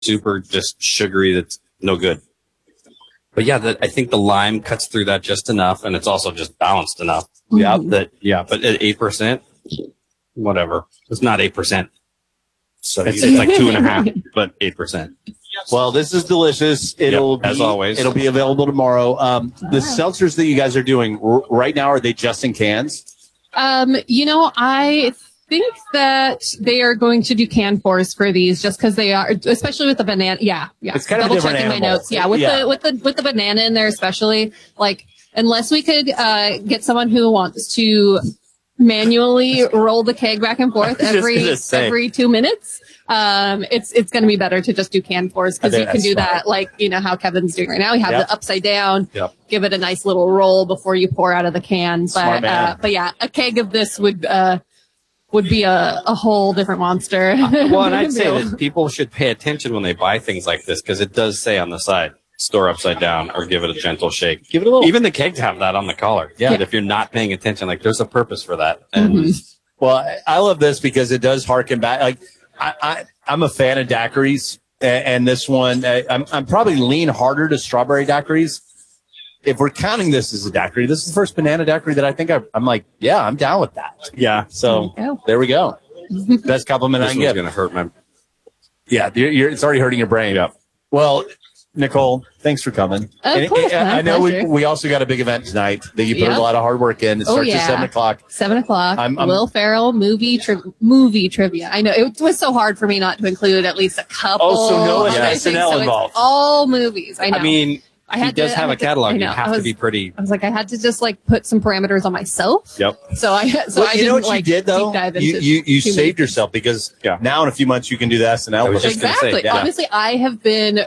super just sugary that's no good. But yeah, I think the lime cuts through that just enough, and it's also just balanced enough. Mm-hmm. Yeah, but at 8%, whatever. It's not 8%. So it's like 2.5%, but 8%. Well, this is delicious. It'll be, as always. It'll be available tomorrow. The seltzers that you guys are doing right now, are they just in cans? I think that they are going to do canned pours for these, just because they are, especially with the banana. Yeah. It's kind of a different animal. My notes. Yeah, with the banana in there, especially, like, unless we could get someone who wants to manually roll the keg back and forth every 2 minutes. It's going to be better to just do canned pours, because you can do that, like, how Kevin's doing right now. We have the upside down, give it a nice little roll before you pour out of the can. But yeah, a keg of this would be a whole different monster. Well, and I'd say that people should pay attention when they buy things like this, because it does say on the side, store upside down or give it a gentle shake. Give it a little. Even the kegs have that on the collar. Yeah. But if you're not paying attention, like, there's a purpose for that. And well, I love this because it does harken back. Like, I'm a fan of daiquiris, and this one, I'm probably lean harder to strawberry daiquiris. If we're counting this as a daiquiri, this is the first banana daiquiri that I think I'm like, yeah, I'm down with that. Yeah. So there we go. Best compliment I can get. This one's going to hurt my. Yeah. It's already hurting your brain. Yeah. Well, Nicole, thanks for coming. Of course, I know we also got a big event tonight that you put a lot of hard work in. It starts at 7 o'clock. 7 o'clock. Will Ferrell movie trivia. I know it was so hard for me not to include at least a couple. Oh, so no SNL involved. It's all movies. I know. I mean, he does have a catalog. You have to be pretty. I was like, I had to just put some parameters on myself. Yep. So I you know what you did though? You saved yourself, because now in a few months you can do the SNL. I was just exactly. Honestly, I have been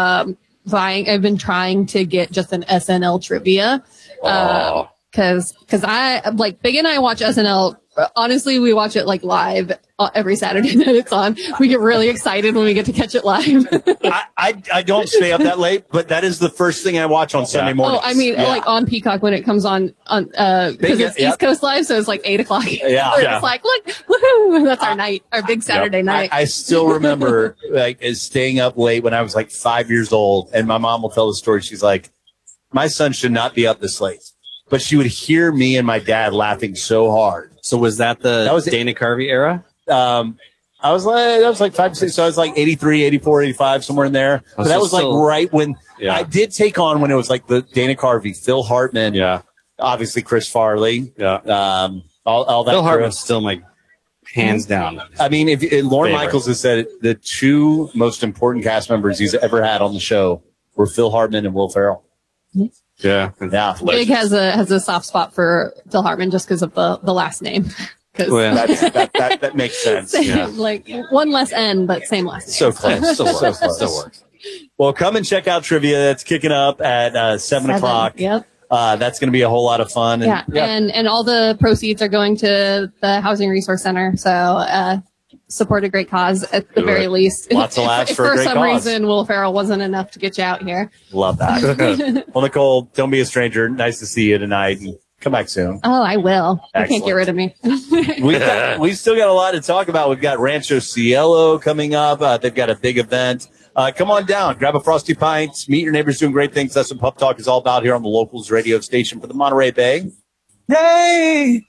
I've been trying to get just an SNL trivia. Because I, Big and I watch SNL. Honestly, we watch it live every Saturday that it's on. We get really excited when we get to catch it live. I don't stay up that late, but that is the first thing I watch on Sunday morning. Oh, I mean, on Peacock when it comes on because it's East Coast Live, so it's 8 o'clock. Yeah. It's look, woohoo! That's our night, our big Saturday night. I still remember staying up late when I was 5 years old, and my mom will tell the story. She's like, my son should not be up this late. But she would hear me and my dad laughing so hard. So was that Dana Carvey era? That was 5 6. So I was 83, 84, 85, somewhere in there. But that was right when I did take on, when it was the Dana Carvey, Phil Hartman. Yeah. Obviously Chris Farley. Yeah. All that. Phil Hartman's still hands down. I mean, if Lorne Michaels has said it, the two most important cast members he's ever had on the show were Phil Hartman and Will Ferrell. Yeah. Big has a soft spot for Phil Hartman just because of the last name. That makes sense. Yeah. One less N, but same last name. So close. Still works. Well, come and check out trivia. That's kicking up at 7 o'clock. Yep. That's going to be a whole lot of fun. And all the proceeds are going to the Housing Resource Center. So support a great cause at the very least. Lots of laughs for a great cause. For some reason, Will Ferrell wasn't enough to get you out here. Love that. Well, Nicole, don't be a stranger. Nice to see you tonight. And come back soon. Oh, I will. Excellent. You can't get rid of me. We've still got a lot to talk about. We've got Rancho Cielo coming up. They've got a big event. Come on down, grab a Frosty Pint, meet your neighbors doing great things. That's what Pup Talk is all about here on the Locals radio station for the Monterey Bay. Hey!